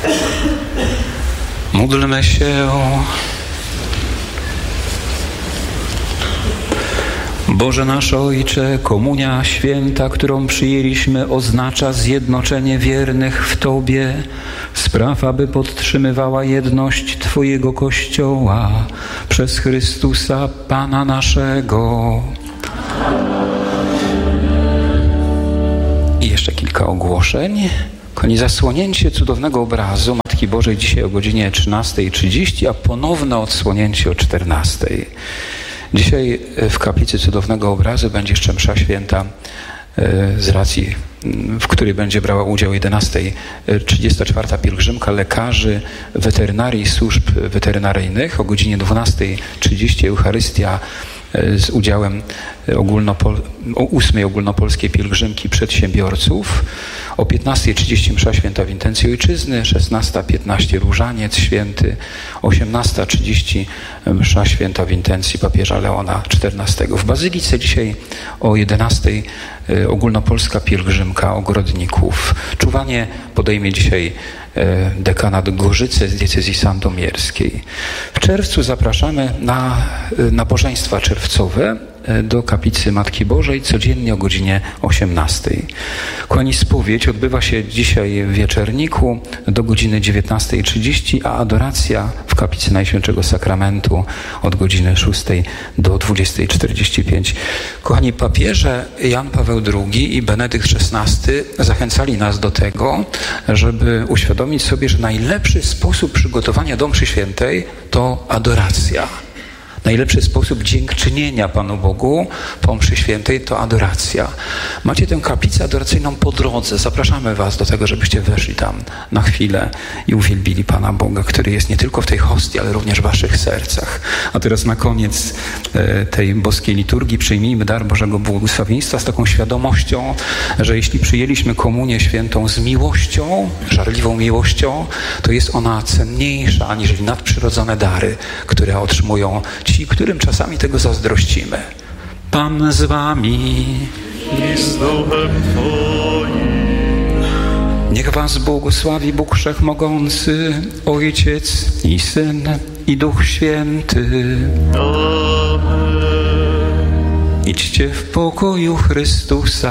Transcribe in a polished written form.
Módlmy się. Boże nasz Ojcze, komunia święta, którą przyjęliśmy, oznacza zjednoczenie wiernych w Tobie. Spraw, aby podtrzymywała jedność Twojego Kościoła przez Chrystusa Pana naszego. I jeszcze kilka ogłoszeń. Koni zasłonięcie cudownego obrazu Matki Bożej dzisiaj o godzinie 13:30, a ponowne odsłonięcie o 14:00. Dzisiaj w kaplicy cudownego obrazu będzie jeszcze msza święta z racji, w której będzie brała udział 11:34 pielgrzymka lekarzy weterynarii służb weterynaryjnych. O godzinie 12:30 Eucharystia z udziałem 8. ogólnopolskiej pielgrzymki przedsiębiorców. O 15:30 msza święta w intencji ojczyzny, 16:15 różaniec święty, 18:30 msza święta w intencji papieża Leona XIV. W Bazylice dzisiaj o 11:00 ogólnopolska pielgrzymka ogrodników. Czuwanie podejmie dzisiaj dekanat Gorzyce z diecezji sandomierskiej. W czerwcu zapraszamy na nabożeństwa czerwcowe do kaplicy Matki Bożej codziennie o godzinie 18:00. Kochani, spowiedź odbywa się dzisiaj w Wieczerniku do godziny 19:30, a adoracja w kaplicy Najświętszego Sakramentu od godziny 6:00 do 20:45. Kochani, papieże Jan Paweł II i Benedykt XVI zachęcali nas do tego, żeby uświadomić sobie, że najlepszy sposób przygotowania do mszy świętej to adoracja. Najlepszy sposób dziękczynienia Panu Bogu po mszy świętej to adoracja. Macie tę kaplicę adoracyjną po drodze. Zapraszamy Was do tego, żebyście weszli tam na chwilę i uwielbili Pana Boga, który jest nie tylko w tej hostii, ale również w Waszych sercach. A teraz na koniec tej boskiej liturgii przyjmijmy dar Bożego błogosławieństwa z taką świadomością, że jeśli przyjęliśmy komunię świętą z miłością, żarliwą miłością, to jest ona cenniejsza aniżeli nadprzyrodzone dary, które otrzymują ci, którym czasami tego zazdrościmy. Pan z wami. I z duchem Twoim. Niech was błogosławi Bóg Wszechmogący, Ojciec i Syn i Duch Święty. Amen. Idźcie w pokoju Chrystusa.